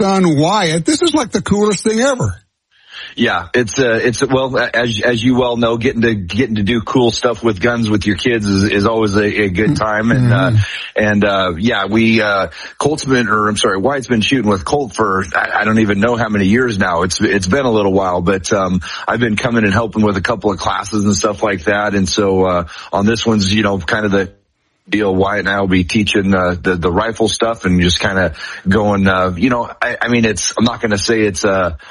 son Wyatt, this is like the coolest thing ever. Yeah, it's well, as you well know, getting to do cool stuff with guns with your kids is always a good time. And Wyatt's been shooting with Colt for, I don't even know how many years now. It's been a little while, but, I've been coming and helping with a couple of classes and stuff like that. And so, on this one's, kind of the deal, Wyatt and I will be teaching, the rifle stuff and just kind of going, I'm not going to say it's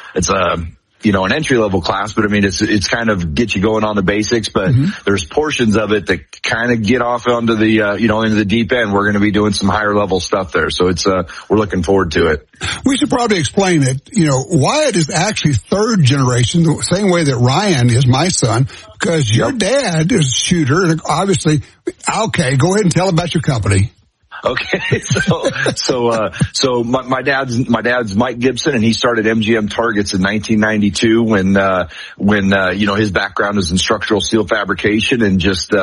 an entry-level class, but I mean, it's kind of get you going on the basics, but there's portions of it that kind of get off onto the, into the deep end. We're going to be doing some higher level stuff there. So we're looking forward to it. We should probably explain it. Wyatt is actually third generation, the same way that Ryan is my son, because your dad is a shooter. And obviously, okay, go ahead and tell about your company. Okay, so my dad's Mike Gibson, and he started MGM Targets in 1992 when his background is in structural steel fabrication, and just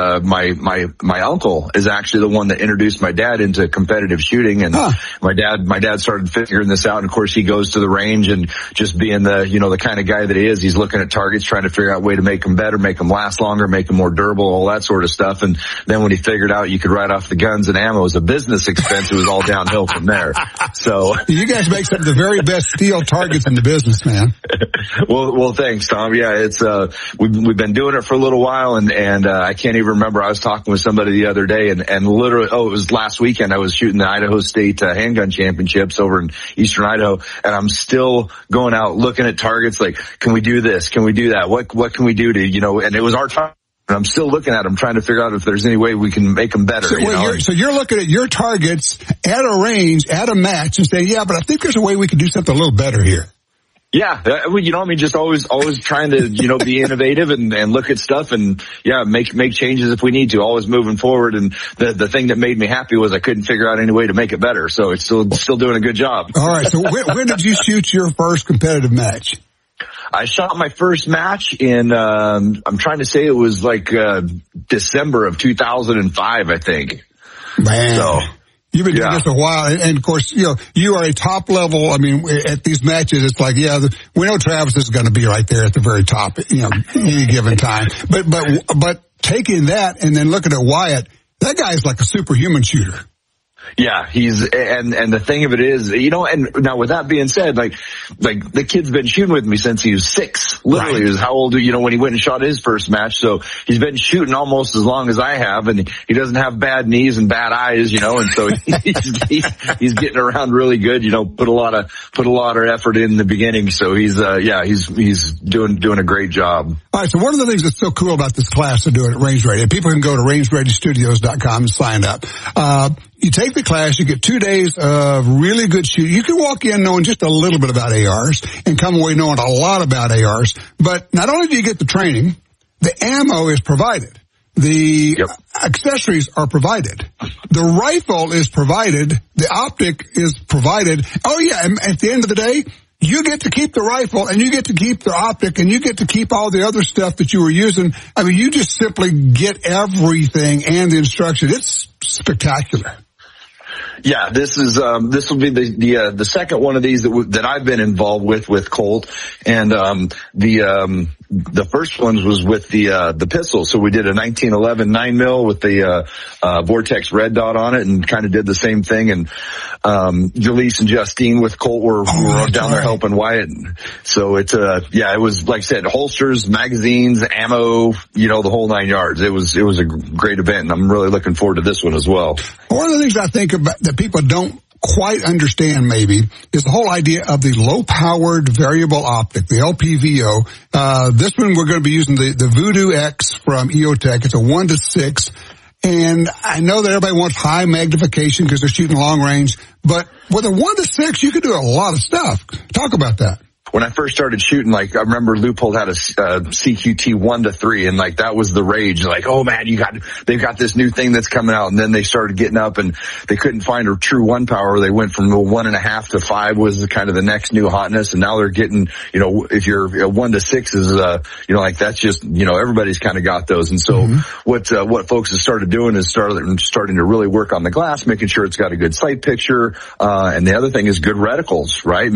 my uncle is actually the one that introduced my dad into competitive shooting, and my dad started figuring this out, and of course he goes to the range, and just being the kind of guy that he is, he's looking at targets, trying to figure out a way to make them better, make them last longer, make them more durable, all that sort of stuff. And then when he figured out you could write off the guns and ammo as a business expense, it was all downhill from there. So you guys make some of the very best steel targets in the business, man. Well, thanks, Tom. Yeah, it's we've been doing it for a little while, and I can't even remember. I was talking with somebody the other day, and literally, it was last weekend. I was shooting the Idaho State handgun championships over in eastern Idaho, and I'm still going out looking at targets like, can we do this? Can we do that? What can we do to, and it was our time. And I'm still looking at them, trying to figure out if there's any way we can make them better. So you're looking at your targets at a range, at a match, and saying, yeah, but I think there's a way we can do something a little better here. Yeah, just always trying to, be innovative and look at stuff and, make changes if we need to, always moving forward. And the thing that made me happy was I couldn't figure out any way to make it better. So it's still doing a good job. All right. So when did you shoot your first competitive match? I shot my first match in, I'm trying to say it was like, December of 2005, I think. Man. So. You've been doing this a while, and of course, you are a top level. I mean, at these matches, it's like, we know Travis is going to be right there at the very top, any given time. But taking that and then looking at Wyatt, that guy's like a superhuman shooter. Yeah, and the thing of it is, and now with that being said, like the kid's been shooting with me since he was 6. Literally, is how old, when he went and shot his first match. So he's been shooting almost as long as I have, and he doesn't have bad knees and bad eyes, and so he's getting around really good, put a lot of effort in the beginning. So he's doing a great job. All right. So one of the things that's so cool about this class to do it at Range Ready, and people can go to rangereadystudios.com and sign up. You take the class, you get 2 days of really good shooting. You can walk in knowing just a little bit about ARs and come away knowing a lot about ARs. But not only do you get the training, the ammo is provided. The accessories are provided. The rifle is provided. The optic is provided. Oh yeah, and at the end of the day, you get to keep the rifle, and you get to keep the optic, and you get to keep all the other stuff that you were using. I mean, you just simply get everything and the instruction. It's spectacular. Yeah, this will be the second one of these that I've been involved with Colt, and the first one was with the pistol. So we did a 1911 9mm with the Vortex red dot on it, and kind of did the same thing. And Jaleese and Justine with Colt were down there helping Wyatt. So it was, like I said, holsters, magazines, ammo, the whole 9 yards. It was a great event, and I'm really looking forward to this one as well. One of the things I think about that people don't quite understand maybe is the whole idea of the low-powered variable optic, the LPVO. This one we're going to be using the Voodoo X from EOTech. It's a 1:6. And I know that everybody wants high magnification because they're shooting long range, but with a 1:6, you can do a lot of stuff. Talk about that. When I first started shooting, I remember Leupold had a CQT 1:3, and that was the rage. Oh man, they've got this new thing that's coming out. And then they started getting up, and they couldn't find a true 1 power. They went from 1.5 to 5 was kind of the next new hotness. And now they're getting, if you're 1:6 is, that's just, everybody's kind of got those. And so what folks have started doing is starting to really work on the glass, making sure it's got a good sight picture. And the other thing is good reticles, right?